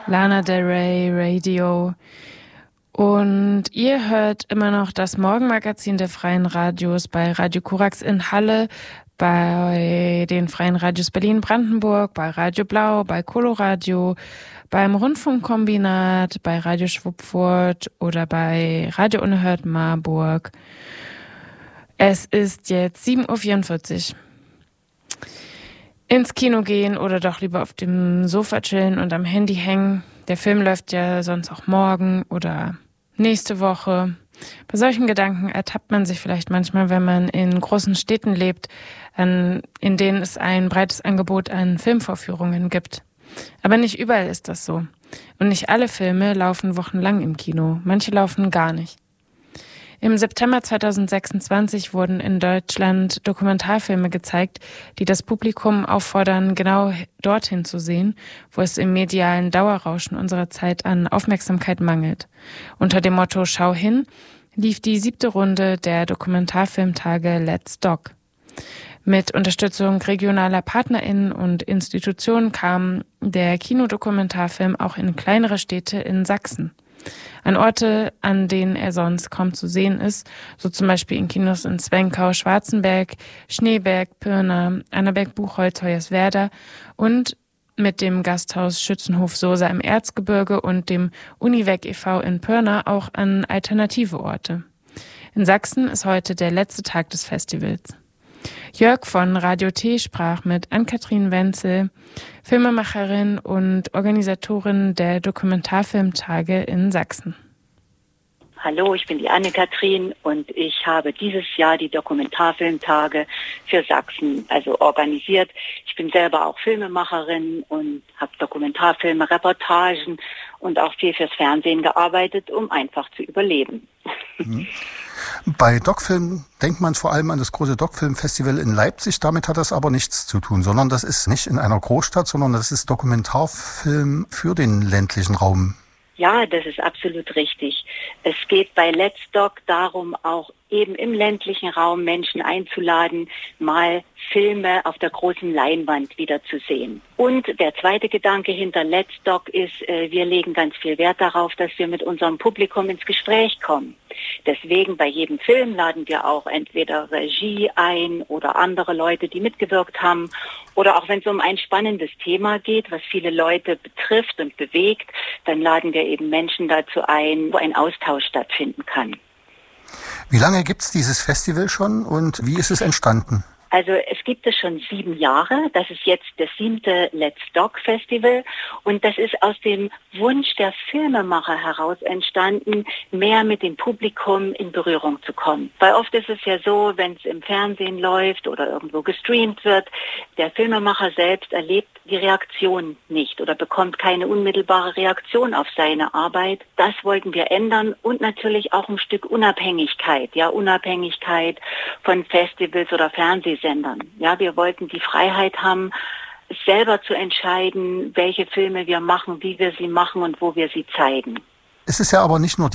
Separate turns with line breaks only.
Lana Del Rey, Radio. Und ihr hört immer noch das Morgenmagazin der Freien Radios bei Radio Korax in Halle, bei den Freien Radios Berlin-Brandenburg, bei Radio Blau, bei Coloradio, beim Rundfunkkombinat, bei Radio Schwuppfurt oder bei Radio Unerhört Marburg. Es ist jetzt 7:44 Uhr. Ins Kino gehen oder doch lieber auf dem Sofa chillen und am Handy hängen. Der Film läuft ja sonst auch morgen oder nächste Woche. Bei solchen Gedanken ertappt man sich vielleicht manchmal, wenn man in großen Städten lebt, in denen es ein breites Angebot an Filmvorführungen gibt. Aber nicht überall ist das so. Und nicht alle Filme laufen wochenlang im Kino. Manche laufen gar nicht. Im September 2026 wurden in Deutschland Dokumentarfilme gezeigt, die das Publikum auffordern, genau dorthin zu sehen, wo es im medialen Dauerrauschen unserer Zeit an Aufmerksamkeit mangelt. Unter dem Motto Schau hin lief die 7. Runde der Dokumentarfilmtage Let's Doc. Mit Unterstützung regionaler PartnerInnen und Institutionen kam der Kinodokumentarfilm auch in kleinere Städte in Sachsen. An Orte, an denen er sonst kaum zu sehen ist, so zum Beispiel in Kinos in Zwenkau, Schwarzenberg, Schneeberg, Pirna, Annaberg, Buchholz, Hoyerswerda und mit dem Gasthaus Schützenhof Sosa im Erzgebirge und dem Uniweg e.V. in Pirna auch an alternative Orte. In Sachsen ist heute der letzte Tag des Festivals. Jörg von Radio T sprach mit Ann-Kathrin Wenzel, Filmemacherin und Organisatorin der Dokumentarfilmtage in Sachsen.
Hallo, ich bin die Anne-Kathrin und ich habe dieses Jahr die Dokumentarfilmtage für Sachsen organisiert. Ich bin selber auch Filmemacherin und habe Dokumentarfilme, Reportagen und auch viel fürs Fernsehen gearbeitet, um einfach zu überleben.
Bei Docfilm denkt man vor allem an das große Docfilm-Festival in Leipzig. Damit hat das aber nichts zu tun, sondern das ist nicht in einer Großstadt, sondern das ist Dokumentarfilm für den ländlichen Raum.
Ja, das ist absolut richtig. Es geht bei Let's Doc darum, auch eben im ländlichen Raum Menschen einzuladen, mal Filme auf der großen Leinwand wieder zu sehen. Und der zweite Gedanke hinter Let's Doc ist, wir legen ganz viel Wert darauf, dass wir mit unserem Publikum ins Gespräch kommen. Deswegen bei jedem Film laden wir auch entweder Regie ein oder andere Leute, die mitgewirkt haben. Oder auch wenn es um ein spannendes Thema geht, was viele Leute betrifft und bewegt, dann laden wir eben Menschen dazu ein, wo ein Austausch stattfinden kann.
Wie lange gibt's dieses Festival schon und wie ist es entstanden?
Also es gibt es schon 7 Jahre. Das ist jetzt das 7. Let's Doc Festival. Und das ist aus dem Wunsch der Filmemacher heraus entstanden, mehr mit dem Publikum in Berührung zu kommen. Weil oft ist es ja so, wenn es im Fernsehen läuft oder irgendwo gestreamt wird, der Filmemacher selbst erlebt die Reaktion nicht oder bekommt keine unmittelbare Reaktion auf seine Arbeit. Das wollten wir ändern und natürlich auch ein Stück Unabhängigkeit, Unabhängigkeit von Festivals oder Fernsehsendern. Ja, wir wollten die Freiheit haben, selber zu entscheiden, welche Filme wir machen, wie wir sie machen und wo wir sie zeigen.
Es ist ja aber nicht nur